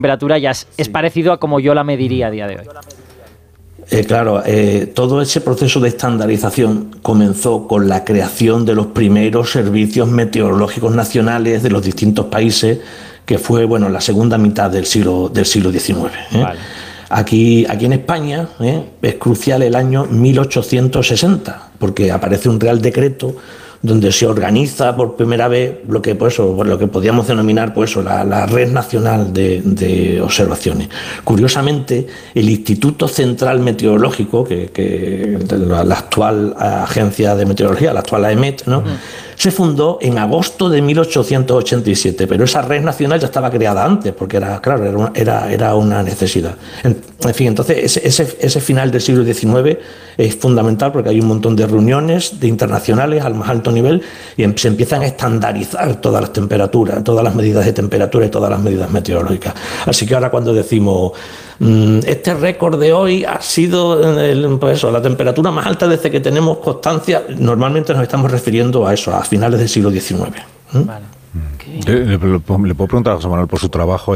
temperatura ya es parecido a como yo la mediría a día de hoy. Claro, todo ese proceso de estandarización comenzó con la creación de los primeros servicios meteorológicos nacionales de los distintos países, que fue la segunda mitad del siglo XIX. Vale. Aquí en España es crucial el año 1860, porque aparece un Real Decreto donde se organiza por primera vez lo que podíamos denominar la Red Nacional de Observaciones. Curiosamente, el Instituto Central Meteorológico, que la actual Agencia de Meteorología, la actual AEMET, ¿no? Se fundó en agosto de 1887, pero esa red nacional ya estaba creada antes, porque era una necesidad. En fin, entonces ese final del siglo XIX es fundamental porque hay un montón de reuniones internacionales al más alto nivel y se empiezan a estandarizar todas las temperaturas, todas las medidas de temperatura y todas las medidas meteorológicas. Así que ahora cuando decimos este récord de hoy ha sido la temperatura más alta desde que tenemos constancia, normalmente nos estamos refiriendo a eso, a finales del siglo XIX. Vale. Le puedo preguntar a José Manuel por su trabajo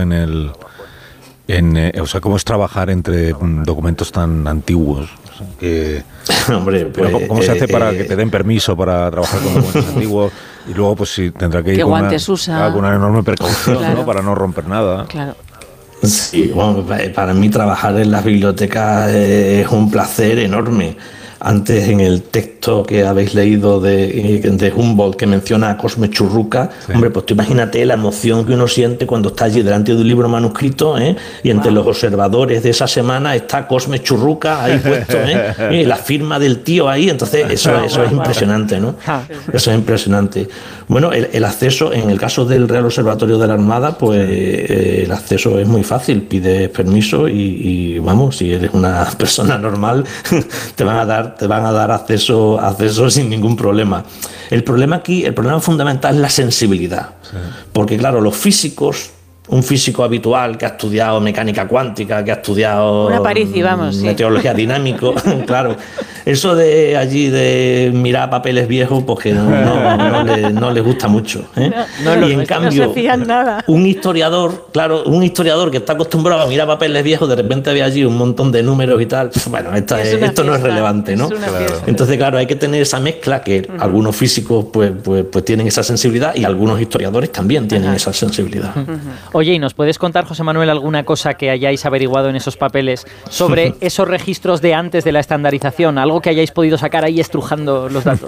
cómo es trabajar entre documentos tan antiguos. Hombre, ¿cómo se hace para que te den permiso para trabajar con documentos antiguos? Y luego pues si tendrá que ir con una enorme precaución, claro, ¿no? Para no romper nada. Claro. Sí, para mí trabajar en las bibliotecas es un placer enorme. Antes, en el texto que habéis leído de Humboldt, que menciona a Cosme Churruca, sí. Hombre, pues tú imagínate la emoción que uno siente cuando está allí delante de un libro manuscrito, y entre los observadores de esa semana está Cosme Churruca ahí puesto, la firma del tío ahí. Entonces eso es impresionante, ¿no? Eso es impresionante. Bueno, el acceso, en el caso del Real Observatorio de la Armada, pues el acceso es muy fácil, pides permiso y vamos, si eres una persona normal, te van a dar acceso sin ningún problema. El problema fundamental es la sensibilidad. Sí. Porque claro, los físicos, un físico habitual que ha estudiado mecánica cuántica, que ha estudiado meteorología dinámico, claro, eso de allí de mirar papeles viejos, pues que no les gusta mucho. Y en cambio, no se fían nada. Un historiador que está acostumbrado a mirar papeles viejos, de repente ve allí un montón de números y tal, bueno, esto no es relevante, ¿no? Entonces, claro, hay que tener esa mezcla que algunos físicos pues tienen esa sensibilidad y algunos historiadores también tienen esa sensibilidad. Oye, ¿y nos puedes contar, José Manuel, alguna cosa que hayáis averiguado en esos papeles sobre esos registros de antes de la estandarización? Algo que hayáis podido sacar ahí estrujando los datos.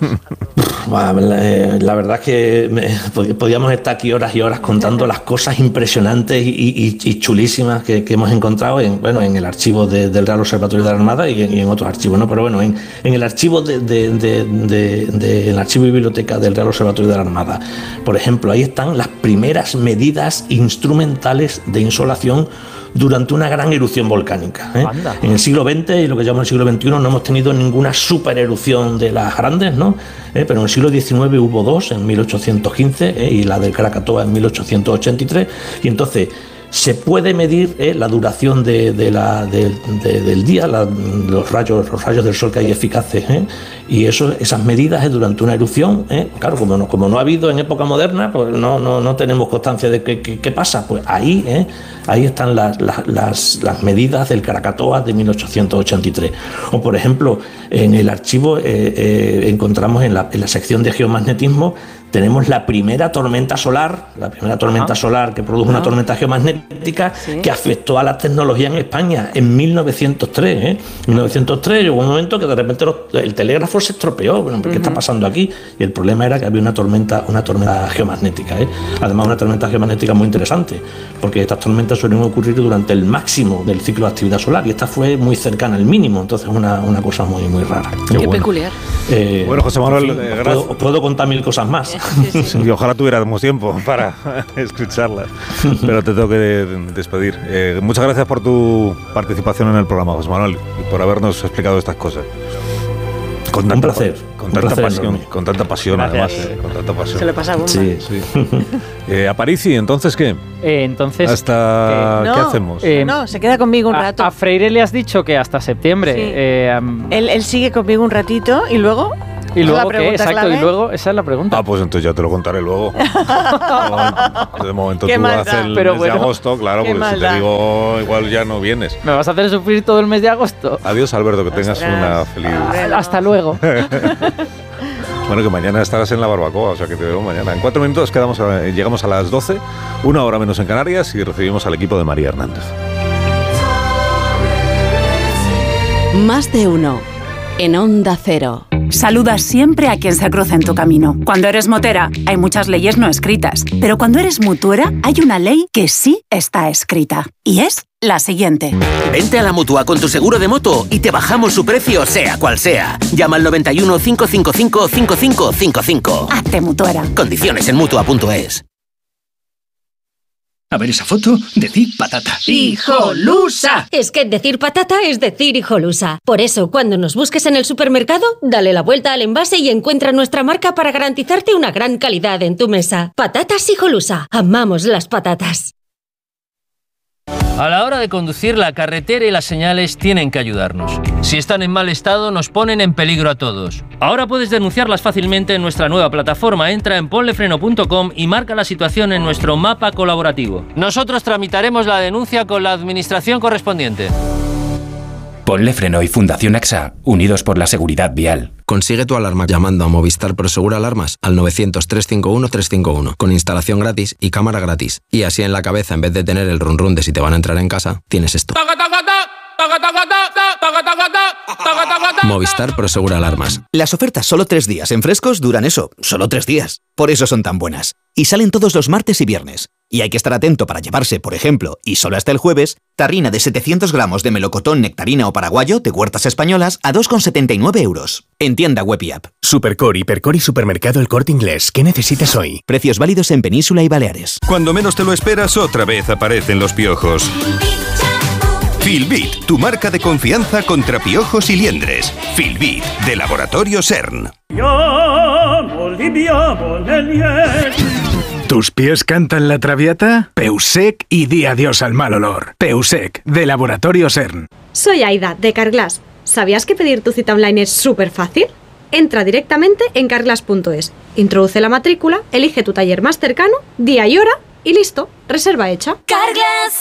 La verdad es que podíamos estar aquí horas y horas contando las cosas impresionantes y chulísimas que hemos encontrado en el archivo del Real Observatorio de la Armada y en otros archivos, ¿no? Pero bueno, en el archivo el archivo y biblioteca del Real Observatorio de la Armada, por ejemplo, ahí están las primeras medidas instrumentales de insolación durante una gran erupción volcánica. En el siglo XX y lo que llamamos el siglo XXI no hemos tenido ninguna supererupción de las grandes, ¿no? Pero en el siglo XIX hubo dos, en 1815 y la del Krakatoa en 1883, y entonces se puede medir la duración del día, los rayos del sol que hay eficaces, y esas medidas durante una erupción, claro, como no ha habido en época moderna, pues no tenemos constancia de qué pasa. Pues ahí están las medidas del Krakatoa de 1883. O por ejemplo, en el archivo encontramos en la sección de geomagnetismo, tenemos la primera tormenta solar que produjo una tormenta geomagnética que afectó a la tecnología en España en 1903. En 1903 llegó un momento que de repente el telégrafo se estropeó. Bueno, ¿qué está pasando aquí? Y el problema era que había una tormenta geomagnética. Además, una tormenta geomagnética muy interesante, porque estas tormentas suelen ocurrir durante el máximo del ciclo de actividad solar y esta fue muy cercana al mínimo, entonces una cosa muy, muy rara. Qué peculiar. Bueno, José Manuel, puedo contar mil cosas más. Sí. Y ojalá tuviéramos tiempo para escucharlas, pero te tengo que despedir. Muchas gracias por tu participación en el programa, José Manuel, y por habernos explicado estas cosas. Un placer. Con tanta pasión, además. Con tanta pasión. Se le pasa a bomba. Sí. Aparici, ¿entonces qué? Entonces, ¿qué hacemos? No, se queda conmigo un rato. A Freire le has dicho que hasta septiembre. Sí. Él sigue conmigo un ratito y luego... ¿Y luego La qué? pregunta Exacto, clave. y luego, esa es la pregunta. Ah, pues entonces ya te lo contaré luego. De momento Qué tú maldad. haces el Pero mes bueno, de agosto, claro, qué porque si te maldad. digo igual ya no vienes. ¿Me vas a hacer sufrir todo el mes de agosto? Adiós, Alberto, que tengas Ostras. una feliz... Hasta luego. Bueno, que mañana estarás en la barbacoa, o sea que te veo mañana. En 4 minutos llegamos a las 12, 1 hora menos en Canarias, y recibimos al equipo de María Hernández. Más de uno en Onda Cero. Saluda siempre a quien se cruza en tu camino. Cuando eres motera, hay muchas leyes no escritas. Pero cuando eres mutuera, hay una ley que sí está escrita. Y es la siguiente. Vente a la Mutua con tu seguro de moto y te bajamos su precio, sea cual sea. Llama al 91 555 5555. Hazte mutuera. Condiciones en Mutua.es. A ver esa foto, decid patata. ¡Hijolusa! Es que decir patata es decir hijolusa. Por eso, cuando nos busques en el supermercado, dale la vuelta al envase y encuentra nuestra marca para garantizarte una gran calidad en tu mesa. Patatas Hijolusa. Amamos las patatas. A la hora de conducir, la carretera y las señales tienen que ayudarnos. Si están en mal estado, nos ponen en peligro a todos. Ahora puedes denunciarlas fácilmente en nuestra nueva plataforma. Entra en ponlefreno.com y marca la situación en nuestro mapa colaborativo. Nosotros tramitaremos la denuncia con la administración correspondiente. Ponle Freno y Fundación AXA, unidos por la seguridad vial. Consigue tu alarma llamando a Movistar Prosegur Alarmas al 900-351-351, con instalación gratis y cámara gratis. Y así en la cabeza, en vez de tener el run run de si te van a entrar en casa, tienes esto. Movistar Prosegur Alarmas. Las ofertas solo 3 días en Frescos duran eso, solo 3 días. Por eso son tan buenas. Y salen todos los martes y viernes. Y hay que estar atento para llevarse, por ejemplo, y solo hasta el jueves, tarrina de 700 gramos de melocotón, nectarina o paraguayo de huertas españolas a 2,79 euros. En tienda web y app. Supercor, Hipercor y Supermercado El Corte Inglés. ¿Qué necesitas hoy? Precios válidos en Península y Baleares. Cuando menos te lo esperas, otra vez aparecen los piojos. Filbit, tu marca de confianza contra piojos y liendres. Filbit, de Laboratorio CERN. ¿Tus pies cantan la traviata? Peusec y di adiós al mal olor. Peusec, de Laboratorio CERN. Soy Aida, de Carglass. ¿Sabías que pedir tu cita online es súper fácil? Entra directamente en carglass.es, introduce la matrícula, elige tu taller más cercano, día y hora y listo, reserva hecha. Carglass.